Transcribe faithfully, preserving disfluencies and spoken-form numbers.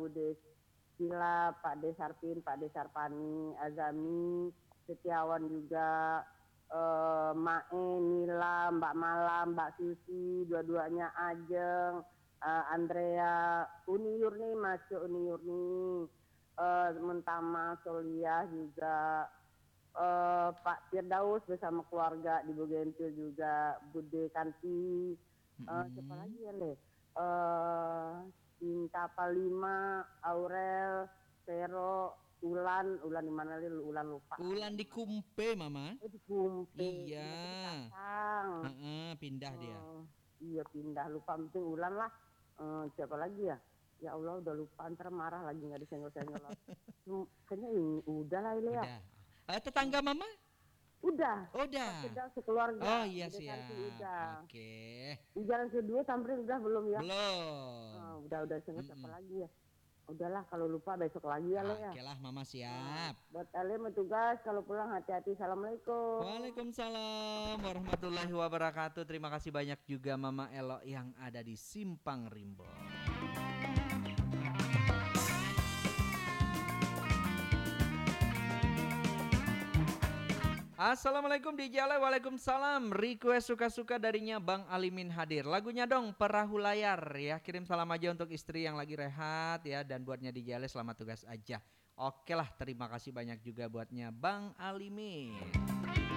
Bude Sila, Pak De Sarpin, Pak De Sarpani, Azami, Setiawan juga, eh, Mae, Nila, Mbak Malam, Mbak Susi, dua-duanya Ajeng, eh, Andrea, Uni Yurni, masuk Uni Yurni, eh, Mentama, Soliah juga, eh, Pak Firdaus bersama keluarga di Bugentil juga, Bude Kanti, eh, siapa Mm-mm. lagi ya Le? Eh, Cinta Palima, Aurel, Vero, Ulan, Ulan di mana Le? Ulan lupa lagi Ulan di namanya. Kumpe, Mama. Eh di Kumpe, Iya. iya tadi Kacang. Heeh, pindah dia. Eh, iya pindah lupa penting Ulan lah. Eh, siapa lagi ya? Ya Allah udah lupa ntar marah lagi nggak disenggol-senggol. Hmm, Kayaknya ini udah lah ini ya. Udah. Eh, tetangga Mama? Udah, Pak Udah. Firdaus Oh sekeluarga, iya Bude Kanti siap. udah. Oke. Di jalan kedua sampai udah belum ya? Ah, Belum. udah udah sengat apa Mm-mm. lagi ya? Udahlah kalau lupa besok lagi ya Le ya. Oke lah Mama Ah, siap. buat Ale mau tugas kalau pulang hati-hati. Assalamualaikum. Waalaikumsalam warahmatullahi wabarakatuh. Terima kasih banyak juga Mama Elo yang ada di Simpang Rimbo. Assalamualaikum D J Ale, waalaikumsalam. Request suka-suka darinya Bang Alimin hadir. Lagunya dong Perahu Layar ya. Kirim salam aja untuk istri yang lagi rehat ya. Dan buatnya D J Ale selamat tugas aja. Oke lah, terima kasih banyak juga buatnya Bang Alimin.